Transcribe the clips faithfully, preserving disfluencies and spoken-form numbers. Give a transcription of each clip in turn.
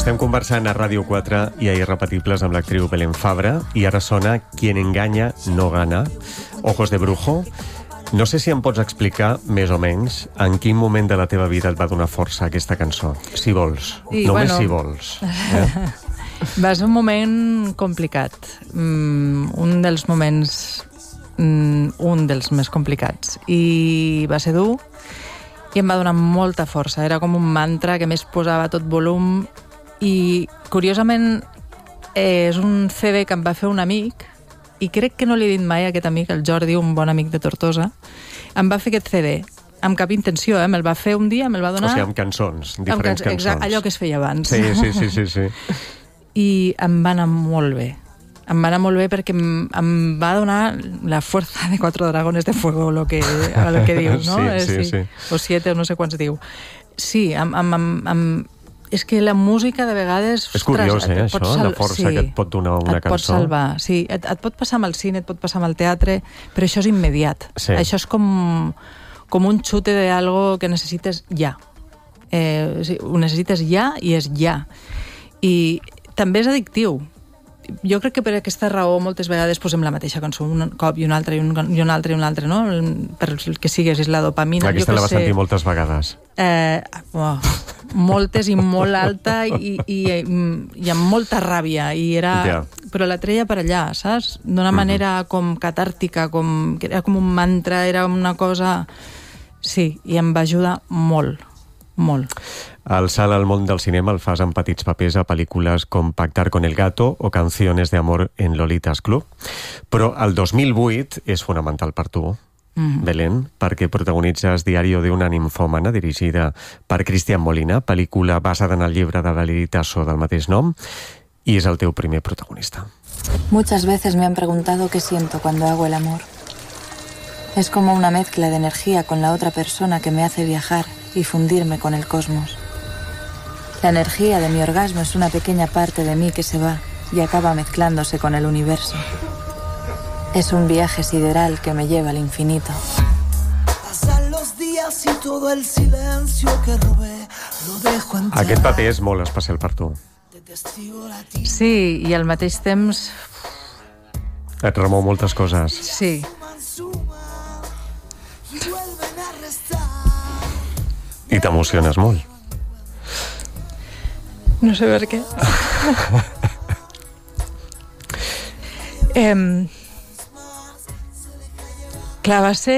Estem conversant a Ràdio quatre i a Irrepetibles amb l'actriu Belén Fabra i ara sona Quien engaña no gana, Ojos de brujo. No sé si em pots explicar, més o menys, en quin moment de la teva vida et va donar força aquesta cançó. Si vols. I, Només bueno, si vols. Eh? Va ser un moment complicat. Mm, un dels moments... Mm, un dels més complicats. I va ser dur i em va donar molta força. Era com un mantra que més posava a tot volum i, curiosament, eh, és un C D que em va fer un amic i crec que no li he dit mai a aquest amic, el Jordi, un bon amic de Tortosa. Em va fer aquest C D amb cap intenció, eh? Me'l va fer un dia, me'l va donar... O sigui, amb cançons, diferents amb can... cançons. Exacte, allò que es feia abans. Sí, sí, sí, sí, sí. I em va anar molt bé. Em va anar molt bé perquè em, em va donar la força de quatre dragones de fuego, lo que, el que dius, no? Sí, sí, sí, sí. O siete, o no sé quants diu. Sí, amb, amb, amb, amb... és que la música de vegades... És curiós, eh, això, sal... la força sí, que et pot donar una et cançó. Et pot salvar, sí. Et, et pot passar amb el cine, et pot passar amb el teatre, però això és immediat. Sí. Això és com, com un xute de algo que necessites ja. Eh, sí, ho necessites ja i és ja. I també és addictiu. Jo crec que per aquesta raó moltes vegades posem la mateixa cançó un cop i un altre i un, i un altre i un altre, no? Per el que sigues, és la dopamina. Aquesta jo la vas sé... sentir moltes vegades. Eh, oh, moltes i molt alta i, i, i amb molta ràbia i era... Ja. Però la treia per allà, saps? D'una manera mm-hmm. com catàrtica, com... era com un mantra, era una cosa... Sí, i em va ajudar molt, molt. El salt al món del cinema el fas en petits papers a pel·lícules com Pactar con el gato o Canciones de amor en Lolitas Club. Però el dos mil vuit és fonamental per tu, mm-hmm. Belén, perquè protagonitzes Diario de una ninfòmana, dirigida per Cristian Molina, pel·lícula basada en el llibre de Valerie Tasso del mateix nom, i és el teu primer protagonista. Muchas veces me han preguntado qué siento cuando hago el amor. Es como una mezcla de energía con la otra persona que me hace viajar y fundirme con el cosmos. La energía de mi orgasmo es una pequeña parte de mí que se va y acaba mezclándose con el universo. Es un viaje sideral que me lleva al infinito. Pasan los días y todo el silencio que robé lo dejo entrar. Aquest paper és molt especial per tu. Sí, i al mateix temps... Et remou moltes coses. Sí. I t'emociones molt. No sé per què. eh, clar, va ser...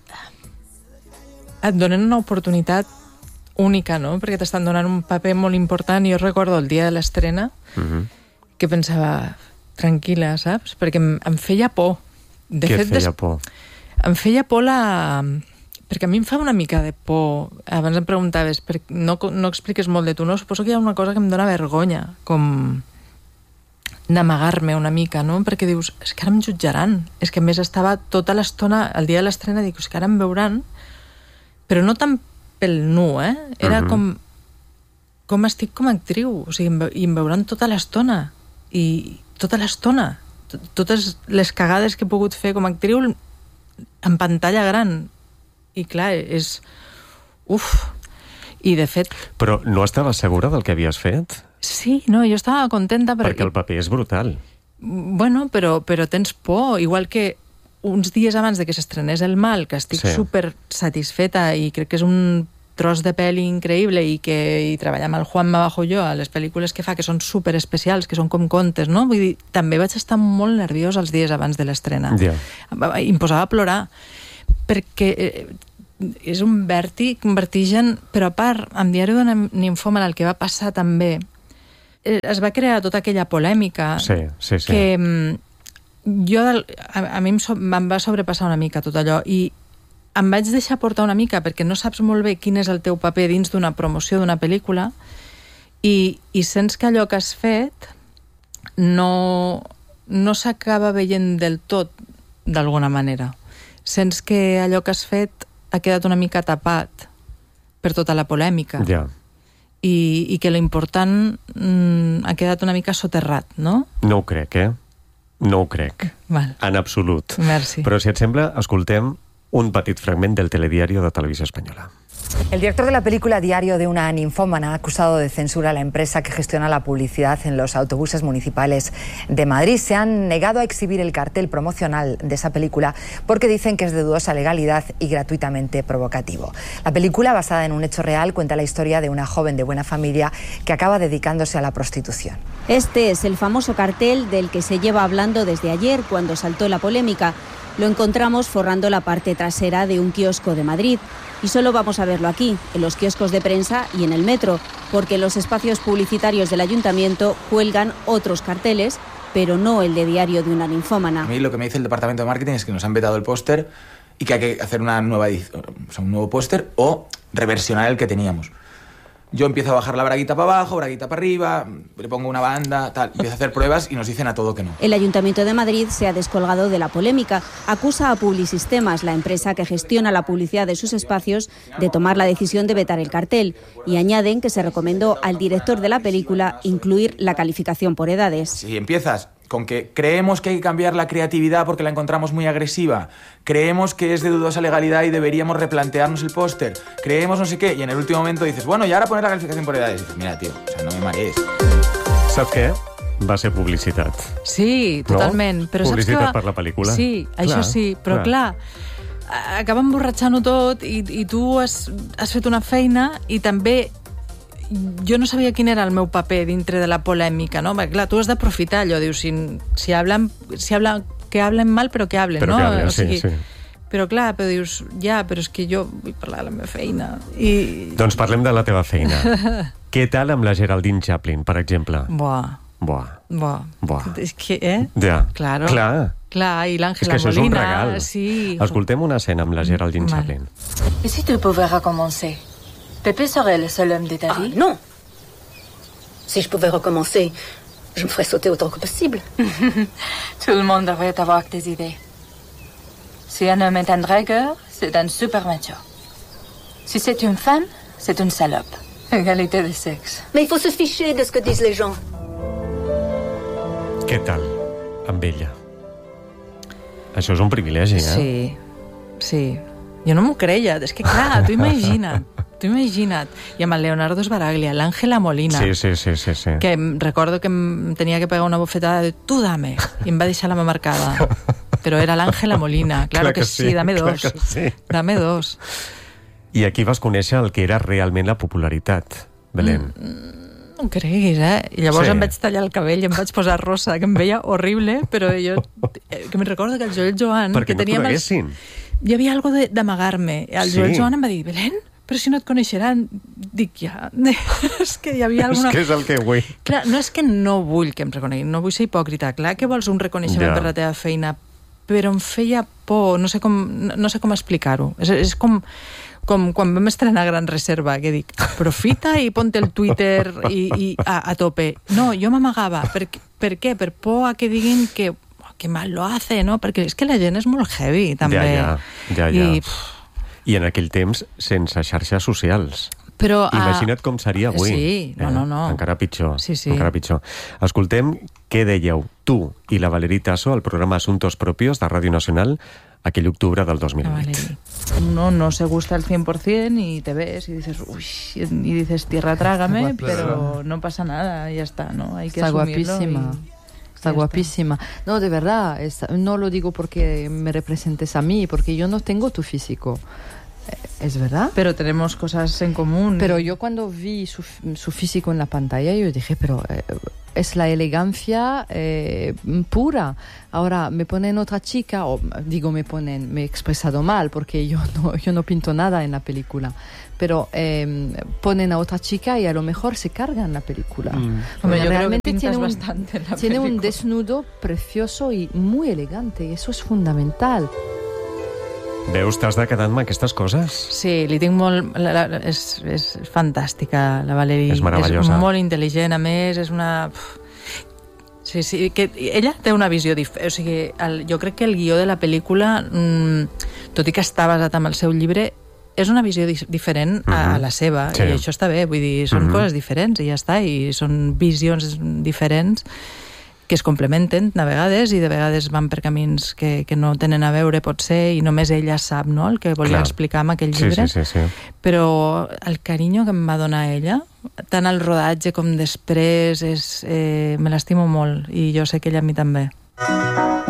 Et donen una oportunitat única, no? Perquè t'estan donant un paper molt important. I jo recordo el dia de l'estrena mm-hmm. que pensava, tranquil·la, saps? Perquè em, em feia por. De Què fet, et feia des... por? Em feia por la... Perquè a mi em fa una mica de por. Abans em preguntaves, per... no, no expliques molt de tu, no? Suposo que hi ha una cosa que em dóna vergonya, com d'amagar-me una mica, no? Perquè dius, és que ara em jutjaran. És que a més estava tota l'estona, el dia de l'estrena, dic, és que ara em veuran, però no tant pel nu, eh? Era uh-huh. com com estic com a actriu, o sigui, em, ve... i em veuran tota l'estona. I tota l'estona. Totes les cagades que he pogut fer com a actriu en pantalla gran. I clar, és... Uf! I de fet... Però no estaves segura del que havies fet? Sí, no, jo estava contenta... Per... Perquè el paper és brutal. Bueno, però, però tens por. Igual que uns dies abans de que s'estrenés El Mal, que estic sí. super satisfeta i crec que és un tros de pel·li increïble i que hi treballar amb el Juan Bajo a les pel·lícules que fa, que són super especials, que són com contes, no? Vull dir, també vaig estar molt nerviosa els dies abans de l'estrena. Ja. I em posava a plorar. Perquè és un vèrtic, un vertigen, però a part, amb Diari d'una ninfòmana el que va passar també, es va crear tota aquella polèmica sí, sí, sí. que jo, a, a mi em, so, em va sobrepassar una mica tot allò i em vaig deixar portar una mica perquè no saps molt bé quin és el teu paper dins d'una promoció d'una pel·lícula i, i sents que allò que has fet no, no s'acaba veient del tot d'alguna manera. Sents que allò que has fet ha quedat una mica tapat per tota la polèmica. Ja. I, i que l'important mm, ha quedat una mica soterrat, no? No ho crec, eh? No ho crec. Val. En absolut. Merci. Però si et sembla, escoltem un petit fragment del telediario de Televisió Espanyola. El director de la película Diario de una ninfómana ha acusado de censura a la empresa que gestiona la publicidad en los autobuses municipales de Madrid. Se han negado a exhibir el cartel promocional de esa película porque dicen que es de dudosa legalidad y gratuitamente provocativo. La película, basada en un hecho real, cuenta la historia de una joven de buena familia que acaba dedicándose a la prostitución. Este es el famoso cartel del que se lleva hablando desde ayer, cuando saltó la polémica. Lo encontramos forrando la parte trasera de un kiosco de Madrid. Y solo vamos a verlo aquí, en los kioscos de prensa y en el metro, porque en los espacios publicitarios del ayuntamiento cuelgan otros carteles, pero no el de Diario de una ninfómana. A mí lo que me dice el departamento de marketing es que nos han vetado el póster y que hay que hacer una nueva edición, o sea, un nuevo póster o reversionar el que teníamos. Yo empiezo a bajar la braguita para abajo, braguita para arriba, le pongo una banda, tal, empiezo a hacer pruebas y nos dicen a todo que no. El Ayuntamiento de Madrid se ha descolgado de la polémica. Acusa a Publisistemas, la empresa que gestiona la publicidad de sus espacios, de tomar la decisión de vetar el cartel. Y añaden que se recomendó al director de la película incluir la calificación por edades. Si empiezas con que creemos que hay que cambiar la creatividad porque la encontramos muy agresiva, creemos que es de dudosa legalidad y deberíamos replantearnos el póster, creemos no sé qué, y en el último momento dices, bueno, y ahora poner la calificación por edades. Y dices, mira, tío, o sea, no me marees. Saps què? Va ser publicitat. Sí, totalment. No? Però publicitat saps que... per la pel·lícula. Sí, clar, això sí, però clar, clar acaba emborratxant-ho tot i, i tu has, has fet una feina i també jo no sabia quin era el meu paper dintre de la polèmica, no? Perquè, clar, tu has d'aprofitar allò, dius, si, si hablan, si hablan, que hablen mal, però que hablen, però no? Que hablen, o sigui, sí, sí. Però clar, però dius, ja, però és que jo vull parlar de la meva feina. I... Doncs parlem de la teva feina. Què tal amb la Geraldine Chaplin, per exemple? Buah. Buah. Buah. Buah. És que, eh? Ja. Claro. Clar. Clar, i l'Àngela Molina. És que això és un regal. Sí. Escoltem una escena amb la Geraldine Mal. Chaplin. Et si tu pouvais recommencer? Pépé serait le seul homme de ta vie? Ah, non. Si je pouvais recommencer, je me ferais sauter autant que possible. Tout le monde devrait avoir des idées. Si un homme est un dragueur, c'est un super macho. Si c'est une femme, c'est une salope. Égalité de sexe. Mais il faut se ficher de ce que disent les gens. Què tal amb ella? Això és un privilegi, eh? Sí, sí. Jo no m'ho creia. És que, clar, tu imagina't. Tu imagina't. I amb el Leonardo Sbaraglia, l'Àngela Molina. Sí, sí, sí, sí, sí. Que em recordo que em tenia que pegar una bofetada de tu dame. I em va deixar la mà marcada. Però era l'Àngela Molina. Claro Clar que, que sí, sí, dame clar dos. que sí. Dame dos. I aquí vas conèixer el que era realment la popularitat, Belén. Mm, no em creguis, eh? I llavors Sí. em vaig tallar el cabell i em vaig posar rosa, que em veia horrible, però jo... Que me'n recordo que el Joel Joan... Perquè que no teníem coneguessin. Els... Hi havia algo de- d'amagar-me. El Sí. Joel Joan em va dir, Belén, però si no et coneixeran... Dic, ja... és que hi havia alguna... És que és el que vull. Clar, no és que no vull que em reconeguin, no vull ser hipòcrita. Clar que vols un reconeixement Ja. per la teva feina, però em feia por, no sé com, no, no sé com explicar-ho. És, és com, com quan vam estrenar Gran Reserva, que dic, aprofita i ponte el Twitter i, i a, a tope. No, jo m'amagava. Per, per què? Per por a que diguin que, oh, que mal lo hace, no? Perquè és que la gent és molt heavy, també. Ja, ja, ja, ja. I, I en aquell temps, sense xarxes socials. però, Imagina't com seria avui. Sí, no, no, no. Encara pitjor. Sí, sí. Encara pitjor. Escoltem què dèieu tu i la Valerí Tasso al programa Asuntos Propios de Ràdio Nacional aquell octubre del dos mil La vuit. Valerie. Uno no se gusta al cien por cien y te ves y dices, uy, y dices, tierra trágame, pero no pasa nada, ya está, ¿no? Hay que Está asumirlo. guapísima. y- Está ya guapísima. No, de verdad, es- no lo digo porque me representes a mí, porque yo no tengo tu físico. Eh, Es verdad. Pero tenemos cosas en común. Pero yo cuando vi su, su físico en la pantalla, yo dije, pero eh, es la elegancia eh, pura. Ahora me ponen otra chica, o digo me ponen, me he expresado mal, porque yo no, yo no pinto nada en la película. Pero eh, ponen a otra chica y a lo mejor se cargan la película. Hombre, Porque yo creo que realmente pintas tiene un, bastante en la tiene un película. desnudo precioso y muy elegante, y eso es fundamental. Veus, t'has de quedar amb aquestes coses? Sí, li tinc molt... La, la, és, és fantàstica, la Valerie. És meravellosa. És molt intel·ligent, a més, és una... Sí, sí, que ella té una visió diferent. O sigui, el, jo crec que el guió de la pel·lícula, mmm, tot i que està basat en el seu llibre, és una visió di diferent a, Mhm. a la seva, Sí. i això està bé, vull dir, són Mhm. coses diferents i ja està, i són visions diferents que es complementen de vegades, i de vegades van per camins que, que no tenen a veure, potser, i només ella sap, no?, el que volia Clar. explicar amb aquell llibre. Sí, sí, sí, sí. Però el carinyo que em va donar ella, tant al rodatge com després, és, eh, me l'estimo molt, i jo sé que ella a mi també.